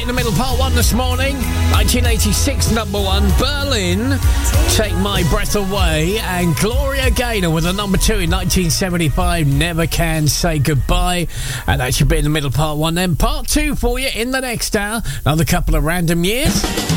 the middle, part one this morning. 1986, number one, Berlin, Take My Breath Away, and Gloria Gaynor with a number two in 1975, Never Can Say Goodbye. And that should be in the middle, part one. Then part two for you in the next hour. Another couple of random years.